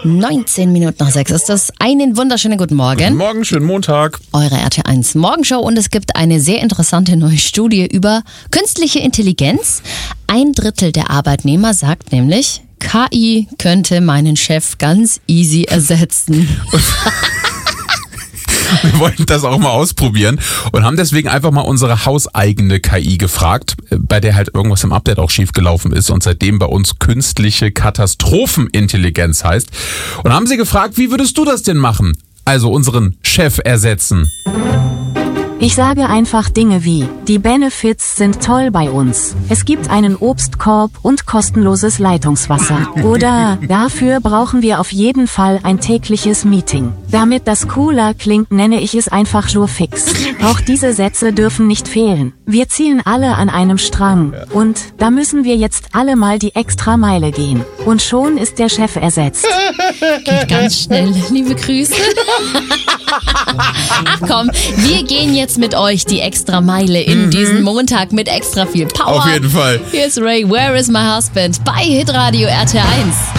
19 Minuten nach 6 ist das. Einen wunderschönen guten Morgen. Guten Morgen, schönen Montag. Eure RT1 Morgenshow und es gibt eine sehr interessante neue Studie über künstliche Intelligenz. 1/3 der Arbeitnehmer sagt nämlich, KI könnte meinen Chef ganz easy ersetzen. Wir wollten das auch mal ausprobieren und haben deswegen einfach mal unsere hauseigene KI gefragt, bei der halt irgendwas im Update auch schief gelaufen ist und seitdem bei uns künstliche Katastrophenintelligenz heißt. Und haben sie gefragt, wie würdest du das denn machen? Also unseren Chef ersetzen. Ich sage einfach Dinge wie, die Benefits sind toll bei uns. Es gibt einen Obstkorb und kostenloses Leitungswasser. Oder, dafür brauchen wir auf jeden Fall ein tägliches Meeting. Damit das cooler klingt, nenne ich es einfach Jurfix. Auch diese Sätze dürfen nicht fehlen. Wir ziehen alle an einem Strang. Und, da müssen wir jetzt alle mal die extra Meile gehen. Und schon ist der Chef ersetzt. Geht ganz schnell. Liebe Grüße. Ach komm, wir gehen jetzt mit euch die extra Meile in diesen Montag mit extra viel Power. Auf jeden Fall. Hier ist Ray, Where is my husband? Bei Hitradio RT1.